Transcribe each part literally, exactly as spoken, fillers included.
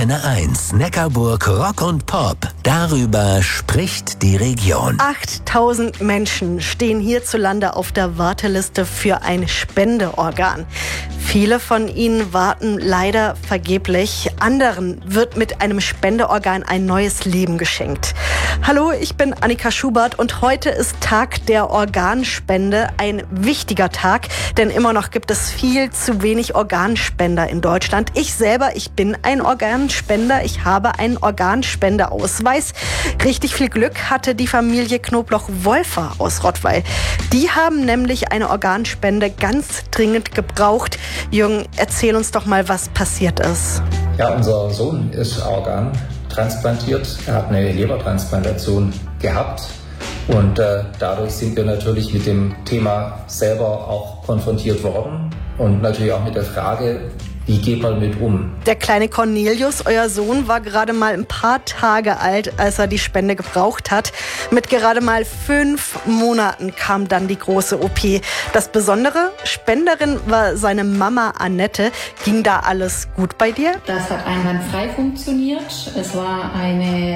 Antenne eins, Neckarburg Rock und Pop. Darüber spricht die Region. achttausend Menschen stehen hierzulande auf der Warteliste für ein Spendeorgan. Viele von ihnen warten leider vergeblich. Anderen wird mit einem Spendeorgan ein neues Leben geschenkt. Hallo, ich bin Annika Schubert und heute ist Tag der Organspende. Ein wichtiger Tag, denn immer noch gibt es viel zu wenig Organspender in Deutschland. Ich selber, ich bin ein Organspender. Ich habe einen Organspendeausweis. Richtig viel Glück hatte die Familie Knobloch-Wolfer aus Rottweil. Die haben nämlich eine Organspende ganz dringend gebraucht. Jürgen, erzähl uns doch mal, was passiert ist. Ja, unser Sohn ist Organ transplantiert. Er hat eine Lebertransplantation gehabt und äh, dadurch sind wir natürlich mit dem Thema selber auch konfrontiert worden und natürlich auch mit der Frage, wie geht man mit um? Der kleine Cornelius, euer Sohn, war gerade mal ein paar Tage alt, als er die Spende gebraucht hat. Mit gerade mal fünf Monaten kam dann die große O P. Das Besondere, Spenderin war seine Mama Annette. Ging da alles gut bei dir? Das hat einwandfrei funktioniert. Es war eine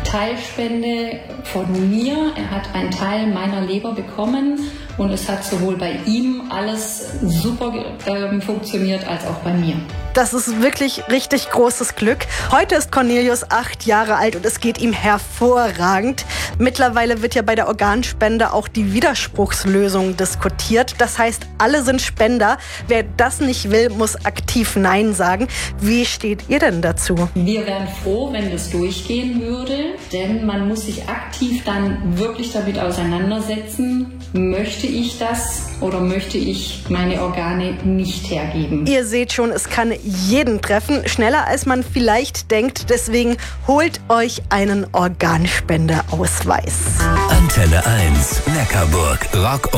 Teilspende von mir. Er hat einen Teil meiner Leber bekommen und es hat sowohl bei ihm alles super äh, funktioniert als auch bei mir. Das ist wirklich richtig großes Glück. Heute ist Cornelius acht Jahre alt und es geht ihm hervorragend. Mittlerweile wird ja bei der Organspende auch die Widerspruchslösung diskutiert. Das heißt, alle sind Spender. Wer das nicht will, muss aktiv Nein sagen. Wie steht ihr denn dazu? Wir wären froh, wenn das durchgehen würde, denn man muss sich aktiv dann wirklich damit auseinandersetzen. Möchte ich das oder möchte ich meine Organe nicht hergeben? Ihr seht schon, es kann jeden treffen, schneller als man vielleicht denkt. Deswegen holt euch einen Organspendeausweis. Antenne eins, Neckarburg Rock